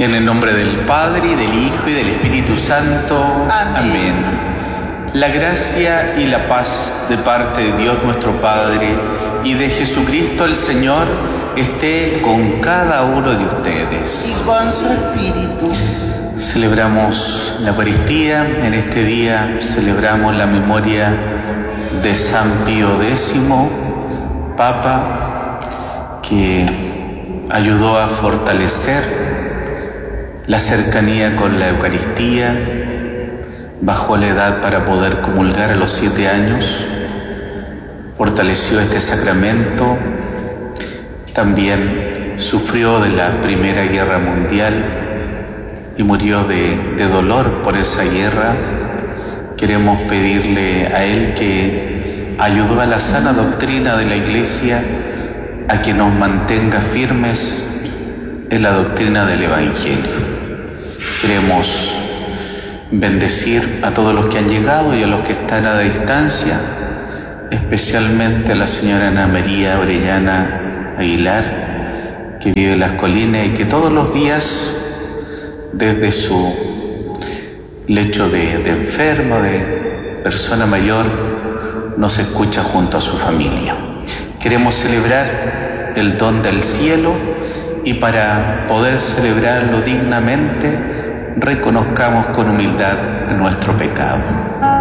En el nombre del Padre, y del Hijo, y del Espíritu Santo. Amén. La gracia y la paz de parte de Dios nuestro Padre y de Jesucristo el Señor esté con cada uno de ustedes. Y con su espíritu. Celebramos la Eucaristía. En este día celebramos la memoria de San Pío X, Papa, que ayudó a fortalecer la cercanía con la Eucaristía, bajó la edad para poder comulgar a los 7 años, fortaleció este sacramento, también sufrió de la Primera Guerra Mundial y murió de dolor por esa guerra. Queremos pedirle a él que ayudó a la sana doctrina de la Iglesia a que nos mantenga firmes en la doctrina del Evangelio. Queremos bendecir a todos los que han llegado y a los que están a la distancia, especialmente a la señora Ana María Orellana Aguilar, que vive en Las Colinas y que todos los días, desde su lecho de enfermo, de persona mayor, nos escucha junto a su familia. Queremos celebrar el don del cielo y para poder celebrarlo dignamente, reconozcamos con humildad nuestro pecado.